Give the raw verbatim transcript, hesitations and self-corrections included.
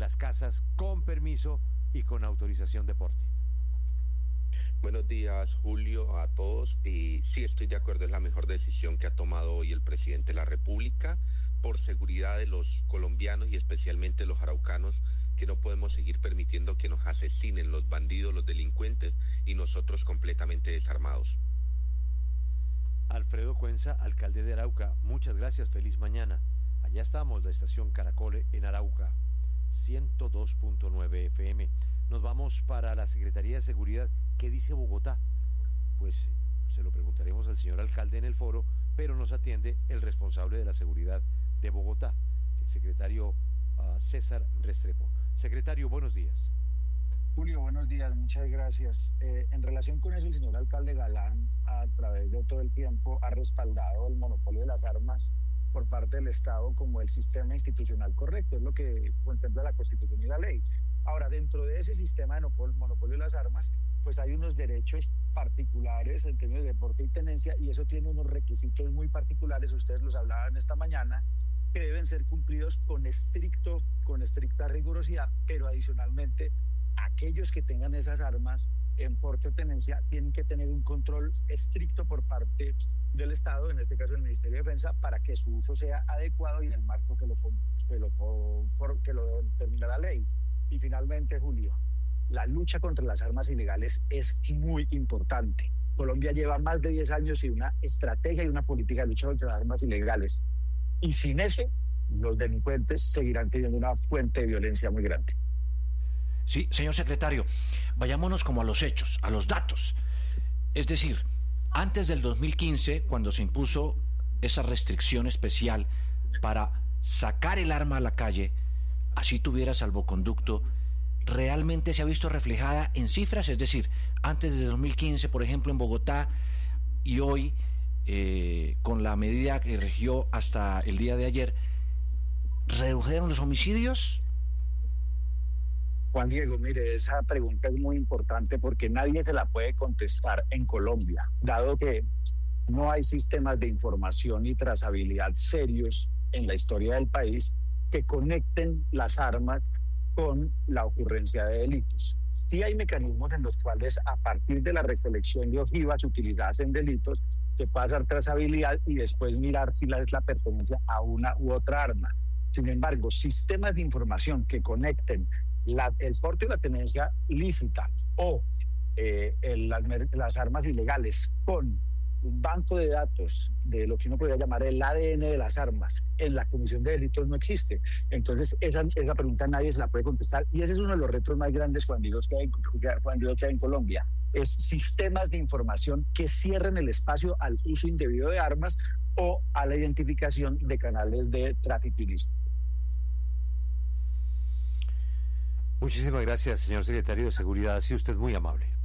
las casas con permiso y con autorización de porte. Buenos días, Julio, a todos. Y sí, estoy de acuerdo, es la mejor decisión que ha tomado hoy el presidente de la República por seguridad de los colombianos y especialmente los araucanos, que no podemos seguir permitiendo que nos asesinen los bandidos, los delincuentes y nosotros completamente desarmados. Alfredo Cuenza, alcalde de Arauca, muchas gracias, feliz mañana. Allá estamos, la estación Caracol en Arauca, ciento dos punto nueve F M. Nos vamos para la Secretaría de Seguridad. ¿Qué dice Bogotá? Pues se lo preguntaremos al señor alcalde en el foro, pero nos atiende el responsable de la seguridad de Bogotá, el secretario uh, César Restrepo. Secretario, buenos días. Julio, buenos días, muchas gracias. Eh, en relación con eso, el señor alcalde Galán, a través de todo el tiempo, ha respaldado el monopolio de las armas por parte del Estado como el sistema institucional correcto, es lo que contempla la Constitución y la ley. Ahora, dentro de ese sistema de monopolio de las armas, pues hay unos derechos particulares en términos de porte y tenencia, y eso tiene unos requisitos muy particulares, ustedes los hablaban esta mañana, que deben ser cumplidos con estricto, con estricta rigurosidad, pero adicionalmente aquellos que tengan esas armas en porte o tenencia tienen que tener un control estricto por parte del Estado, en este caso el Ministerio de Defensa, para que su uso sea adecuado y en el marco que lo, que lo, que lo determina la ley. Y finalmente, Julio, la lucha contra las armas ilegales es muy importante. Colombia lleva más de diez años y una estrategia y una política de lucha contra las armas ilegales. Y sin eso, los delincuentes seguirán teniendo una fuente de violencia muy grande. Sí, señor secretario, vayámonos como a los hechos, a los datos. Es decir, antes del dos mil quince, cuando se impuso esa restricción especial para sacar el arma a la calle, así tuviera salvoconducto, ¿realmente se ha visto reflejada en cifras? Es decir, antes de dos mil quince, por ejemplo, en Bogotá, y hoy, eh, con la medida que regió hasta el día de ayer, ¿redujeron los homicidios? Juan Diego, mire, esa pregunta es muy importante porque nadie se la puede contestar en Colombia, dado que no hay sistemas de información y trazabilidad serios en la historia del país que conecten las armas con la ocurrencia de delitos. Sí hay mecanismos en los cuales, a partir de la recolección de ojivas utilizadas en delitos, se puede hacer trazabilidad y después mirar si es la pertenencia a una u otra arma. Sin embargo, sistemas de información que conecten la, el porte y la tenencia lícita o eh, el, las, las armas ilegales con un banco de datos de lo que uno podría llamar el A D N de las armas en la comisión de delitos no existe. Entonces esa, esa pregunta nadie se la puede contestar, y ese es uno de los retos más grandes cuando que hay, cuando que hay en Colombia, es sistemas de información que cierren el espacio al uso indebido de armas o a la identificación de canales de tráfico ilícito. Muchísimas gracias, señor secretario de Seguridad, ha sido usted muy amable.